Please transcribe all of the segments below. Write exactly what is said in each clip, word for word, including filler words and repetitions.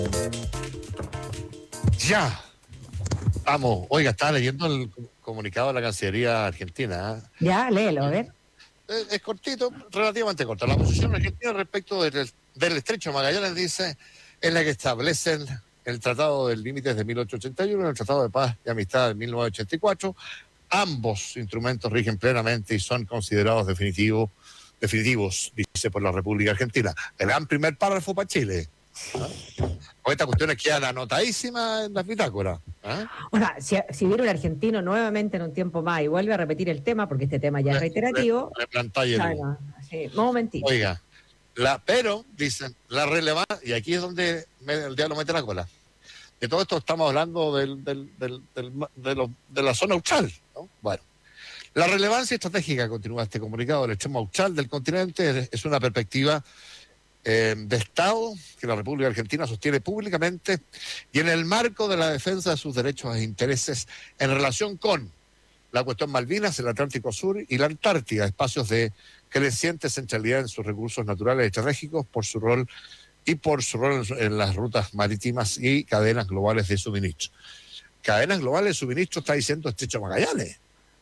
Ya, vamos. Oiga, estaba leyendo el comunicado de la Cancillería Argentina. ¿eh? Ya, léelo, a ver. Es, es cortito, relativamente corto. La posición argentina respecto del, del estrecho de Magallanes dice es la que establecen el Tratado de Límites de mil ochocientos ochenta y uno y el Tratado de Paz y Amistad de mil novecientos ochenta y cuatro. Ambos instrumentos rigen plenamente y son considerados definitivos, definitivos, dice por la República Argentina. Gran primer párrafo para Chile. ¿Ah? Estas cuestiones quedan anotadísimas en las bitácoras. ¿Ah? O sea, si, si viene un argentino nuevamente en un tiempo más y vuelve a repetir el tema, porque este tema ya es reiterativo. Le, le plantáis el... Bueno, sí, un momentito. Oiga, la, pero, dicen, la relevancia, y aquí es donde me, el diablo mete la cola. De todo esto estamos hablando del, del, del, del, de, lo, de la zona austral, ¿no? Bueno, la relevancia estratégica, continúa este comunicado, del extremo austral del continente es, es una perspectiva eh, de Estado que la República Argentina sostiene públicamente y en el marco de la defensa de sus derechos e intereses en relación con la cuestión Malvinas, el Atlántico Sur y la Antártida, espacios de creciente centralidad en sus recursos naturales estratégicos por su rol y por su rol en las rutas marítimas y cadenas globales de suministro. Cadenas globales de suministro está diciendo Estrecho Magallanes.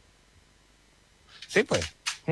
Sí, pues. Sí.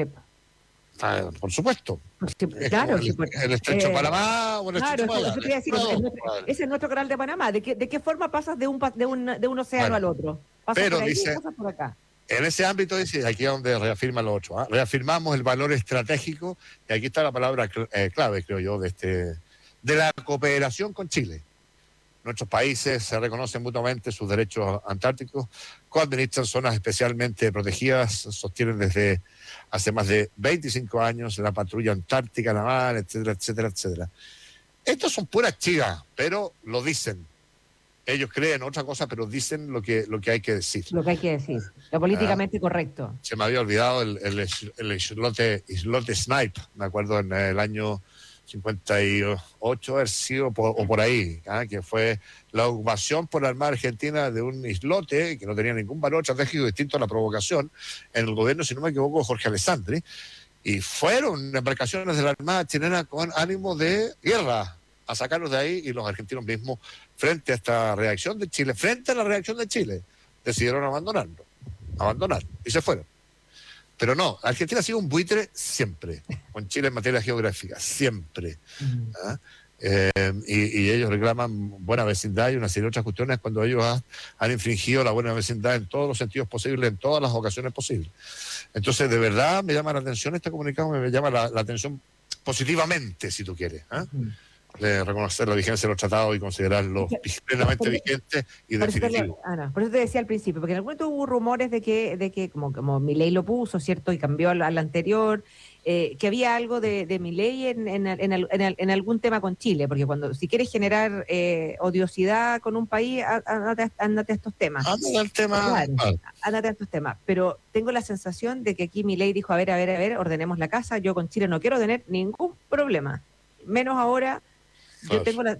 Ah, por supuesto. Sí, claro, el, sí, por, el Estrecho eh, Panamá o el claro, Estrecho eso, eso te iba a decir, Magallanes. es nuestro, ese es nuestro canal de Panamá. ¿De qué, de qué forma pasas de un, de un, de un océano Bueno, al otro? ¿Pasas pero por ahí dice, o pasas por acá? En ese ámbito dice, aquí es donde reafirma lo otro, ¿eh? Reafirmamos el valor estratégico, y aquí está la palabra eh, clave, creo yo, de este de la cooperación con Chile. Nuestros países se reconocen mutuamente sus derechos antárticos, coadministran zonas especialmente protegidas, sostienen desde hace más de veinticinco años la patrulla antártica naval, etcétera, etcétera, etcétera. Estos son puras chivas, pero lo dicen. Ellos creen otra cosa, pero dicen lo que, lo que hay que decir. Lo que hay que decir, lo políticamente ¿Ah? correcto. Se me había olvidado el, el, el islote, islote Snipe, me acuerdo en el año cincuenta y ocho, haber sido por, o por ahí, ¿eh? Que fue la ocupación por la Armada Argentina de un islote que no tenía ningún valor estratégico distinto a la provocación en el gobierno, si no me equivoco, Jorge Alessandri, y fueron embarcaciones de la Armada chilena con ánimo de guerra a sacarlos de ahí, y los argentinos mismos, frente a esta reacción de Chile, frente a la reacción de Chile, decidieron abandonarlo, abandonar, y se fueron. Pero no, Argentina ha sido un buitre siempre, con Chile en materia geográfica, siempre. ¿Ah? Eh, y, y ellos reclaman buena vecindad y una serie de otras cuestiones cuando ellos ha, han infringido la buena vecindad en todos los sentidos posibles, en todas las ocasiones posibles. Entonces, de verdad, me llama la atención este comunicado, me llama la, la atención positivamente, si tú quieres, ¿eh? Uh-huh. De reconocer la vigencia de los tratados y considerarlos plenamente vigentes y definitivos. Ah, no, por eso te decía al principio, porque en algún momento hubo rumores de que, de que como, como Milei lo puso, ¿cierto? Y cambió al, al anterior, eh, que había algo de, de Milei en, en, en, en, en algún tema con Chile, porque cuando si quieres generar eh, odiosidad con un país, ándate, ándate a estos temas. Ándate al tema. Claro, ándate a estos temas. Pero tengo la sensación de que aquí Milei dijo, a ver, a ver, a ver, ordenemos la casa, yo con Chile no quiero tener ningún problema, menos ahora. Yo tengo la,